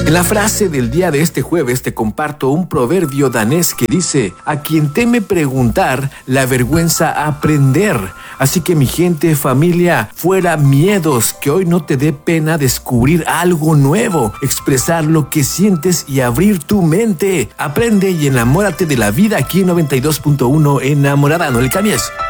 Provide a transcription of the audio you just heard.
En la frase del día de este jueves te comparto un proverbio danés que dice: a quien teme preguntar, la vergüenza aprender. Así que mi gente, familia, fuera miedos, que hoy no te dé pena descubrir algo nuevo, expresar lo que sientes y abrir tu mente. Aprende y enamórate de la vida aquí en 92.1 Enamorada. No le cambies.